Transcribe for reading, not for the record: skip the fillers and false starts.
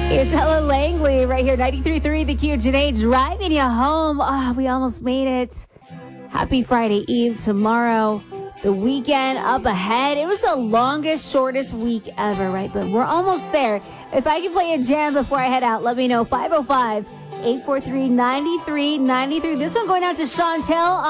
It's Ella Langley right here, 93.3 The Q. Janae driving you home. We almost made it. Happy Friday Eve. Tomorrow, the weekend up ahead. It was the longest, shortest week ever, right? But we're almost there. If I can play a jam before I head out, let me know. 505-843-9393. This one going out to Chantel.